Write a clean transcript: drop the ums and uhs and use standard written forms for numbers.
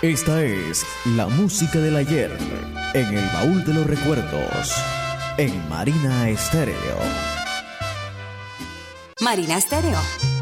Esta es la música del ayer en el baúl de los recuerdos en Marina Estéreo. Marina Estéreo.